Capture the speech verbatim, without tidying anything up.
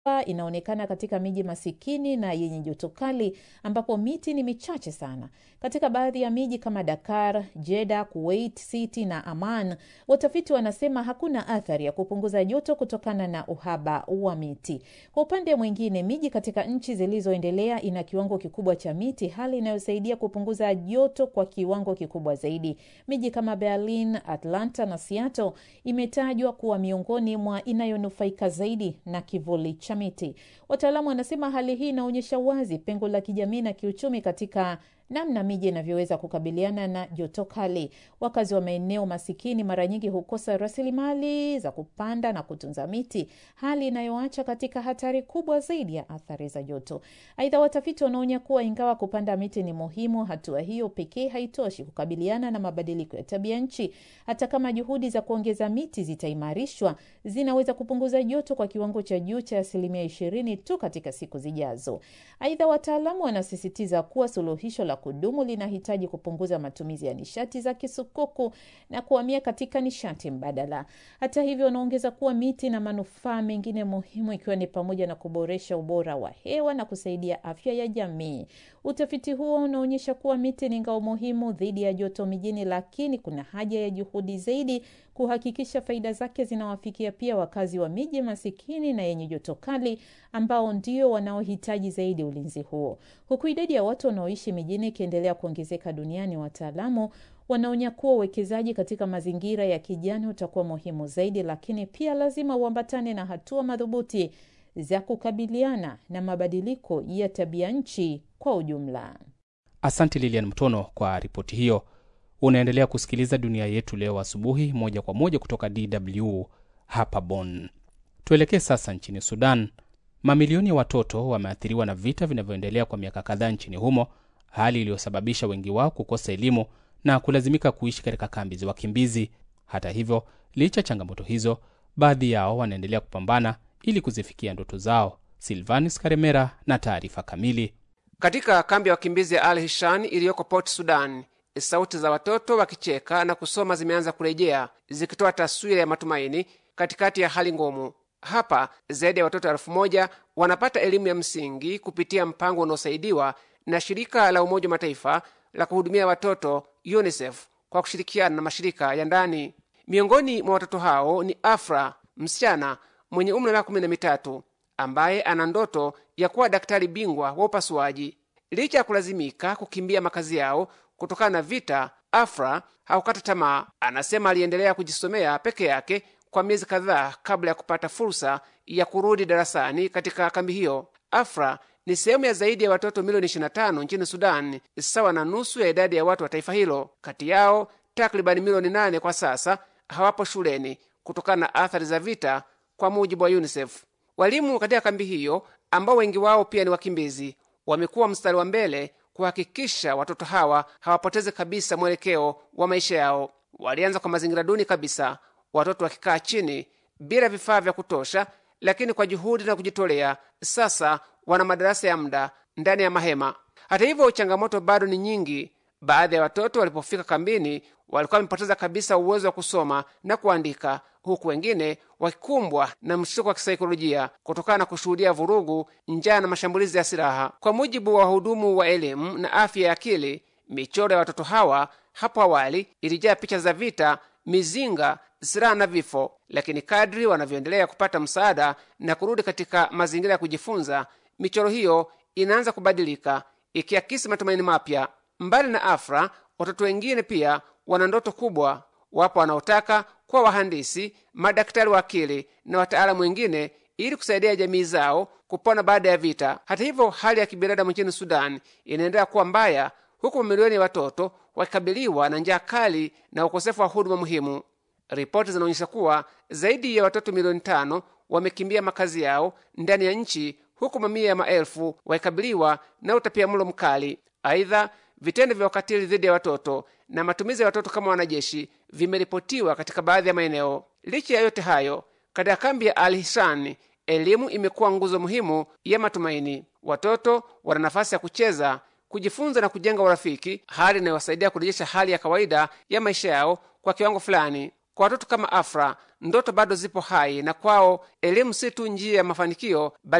inaonekana katika miji masikini na yenye joto kali ambapo miti ni michache sana. Katika baadhi ya miji kama Dakar, Jeddah, Kuwait City na Amman, watafiti wanasema hakuna athari ya kupunguza joto kutokana na uhaba wa miti. Kwa upande mwingine, miji katika nchi zilizoendelea ina kiwango kikubwa cha miti, hali inayosaidia kupunguza joto kwa kiwango kikubwa zaidi. Miji kama Berlin, Atlanta na Seattle imetajwa kuwa miongoni mwa inayonufaika zaidi na kivuli cha miti. Wataalamu wanasema hali hii inaonyesha wazi pengo la kijamii na kiuchumi katika namna miji inavyoweza kukabiliana na joto kali. Wakazi wa maeneo masikini mara nyingi hukosa rasilimali za kupanda na kutunza miti, hali inayoacha katika hatari kubwa zaidi ya athari za joto. Aidha, watafiti wanaonya kuwa ingawa kupanda miti ni muhimu, hatua hiyo pekee haitoshi kukabiliana na mabadiliko ya tabia nchi. Hata kama juhudi za kuongeza miti zitaimarishwa, zinaweza kupunguza joto kwa kiwango cha juu cha asilimia ishirini tu katika siku zijazo. Aidha, wataalamu wanasisitiza kuwa suluhisho la kudumu linahitaji kupunguza matumizi ya nishati za kisukuku na kuhamia katika nishati mbadala. Hata hivyo, wanaongeza kuwa miti na manufaa mengine muhimu, ikiwa ni pamoja na kuboresha ubora wa hewa na kusaidia afya ya jamii. Utafiti huo unaonyesha kuwa miti ni ngao muhimu dhidi ya joto mijini, lakini kuna haja ya juhudi zaidi kuhakikisha faida zake zinawafikia pia wakazi wa miji masikini na yenye joto kali ambao ndio wanaohitaji zaidi ulinzi huo. Huku idadi ya watu wanaoishi mijini ikiendelea kuongezeka duniani, wataalamu wanaonya kuwa uwekezaji katika mazingira ya kijani utakuwa muhimu zaidi, lakini pia lazima uambatane na hatua madhubuti za kukabiliana na mabadiliko ya tabia nchi kwa ujumla. Asante Lilian Mtono kwa ripoti hiyo. Unaendelea kusikiliza Dunia Yetu Leo asubuhi moja kwa moja kutoka D W hapa Bonn. Tuelekee sasa nchini Sudan. Mamilioni ya watoto wameathiriwa na vita vinavyoendelea kwa miaka kadhaa nchini humo, hali iliyosababisha wengi wao kukosa elimu na kulazimika kuishi katika kambi za wakimbizi. Hata hivyo, licha changamoto hizo, baadhi yao wanaendelea kupambana ili kuzifikia ndoto zao. Silvanus Karemera na taarifa kamili. Katika kambi ya wakimbizi ya Al-Hishan iliyoko Port Sudan, sauti za watoto wakicheka na kusoma zimeanza kurejea, zikitoa taswira ya matumaini katikati ya hali ngumu. Hapa zaidi ya watoto elfu moja wanapata elimu ya msingi kupitia mpango unaosaidiwa na shirika la Umoja wa Mataifa la kuhudumia watoto UNICEF kwa kushirikiana na mashirika ya ndani. Miongoni mwa watoto hao ni Afra, msichana mwenye umri wa miaka kumi na mitatu ambaye ana ndoto ya kuwa daktari bingwa wa upasuaji. Licha ya kulazimika kukimbia makazi yao kutokana na vita, Afra haukata tamaa. Anasema aliendelea kujisomea peke yake kwa miezi kadhaa kabla ya kupata fursa ya kurudi darasani katika kambi hiyo. Afra ni sehemu ya zaidi ya watoto milioni ishirini na tano nchini Sudan, sawa na nusu ya idadi ya watu wa taifa hilo. Kati yao takribani milioni nane kwa sasa hawapo shuleni kutokana na athari za vita, kwa mujibu wa UNICEF. Walimu katika kambi hiyo, ambao wengi wao pia ni wakimbizi, wamekuwa mstari wa mbele kuhakikisha watoto hawa hawapoteze kabisa mwelekeo wa maisha yao. Walianza kwa mazingira duni kabisa, watoto wakikaa chini bila vifaa vya kutosha, lakini kwa juhudi na kujitolea sasa wana madarasa ya muda ndani ya mahema. Hata hivyo, changamoto bado ni nyingi. Baadhi ya watoto walipofika kambini walikuwa wamepoteza kabisa uwezo wa kusoma na kuandika, huku wengine wakikumbwa na mshtuko wa kisaikolojia kutokana na kushuhudia vurugu, njaa na mashambulizi ya silaha. Kwa mujibu wa wahudumu wa elimu na afya ya akili, michoro ya watoto hawa hapo awali ilijaa picha za vita, mizinga, silaha na vifo, lakini kadri wanavyoendelea kupata msaada na kurudi katika mazingira ya kujifunza, michoro hiyo inaanza kubadilika, ikiakisi matumaini mapya. Mbali na Afra, watoto wengine pia wana ndoto kubwa. Wapo wanaotaka kuwa wahandisi, madaktari wa akili na wataalamu wengine ili kusaidia jamii zao kupona baada ya vita. Hata hivyo, hali ya kibinadamu nchini Sudan inaendelea kuwa mbaya, huku mamilioni ya watoto wakikabiliwa na njaa kali na ukosefu wa huduma muhimu. Ripoti zinaonyesha kuwa zaidi ya watoto milioni tano wamekimbia makazi yao ndani ya nchi, huku mamia ya maelfu wakikabiliwa na utapiamlo mkali. Aidha, vitendo vya ukatili dhidi ya watoto na matumizi ya watoto kama wanajeshi vimeripotiwa katika baadhi ya maeneo. Licha ya yote hayo, katika kambi ya Al-Hishan, elimu imekuwa nguzo muhimu ya matumaini. Watoto wana nafasi ya kucheza, kujifunza na kujenga urafiki, hali inayowasaidia kurejesha hali ya kawaida ya maisha yao kwa kiwango fulani. Kwa watoto kama Afra, ndoto bado zipo hai, na kwao elimu si tu njia ya mafanikio bali